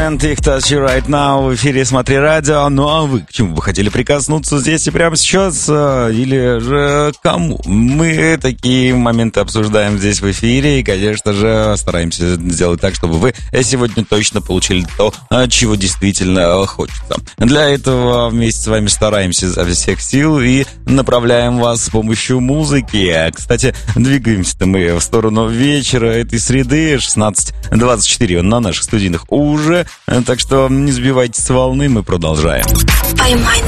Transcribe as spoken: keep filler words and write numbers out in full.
Can't touch you right now в эфире «Смотри радио». Ну а вы к чему бы хотели прикоснуться здесь и прямо сейчас? Или же кому? Мы такие моменты обсуждаем здесь в эфире и, конечно же, стараемся сделать так, чтобы вы сегодня точно получили то, чего действительно хочется. Для этого вместе с вами стараемся изо всех сил и направляем вас с помощью музыки. Кстати, двигаемся-то мы в сторону вечера этой среды, шестнадцать двадцать четыре на наших студийных уже. Так что не сбивайтесь с волны, мы продолжаем.